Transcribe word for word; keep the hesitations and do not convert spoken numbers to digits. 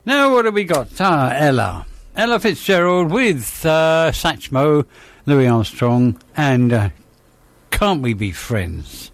Now what have we got? Ah, Ella. Ella Fitzgerald with uh, Satchmo, Louis Armstrong, and uh, Can't We Be Friends?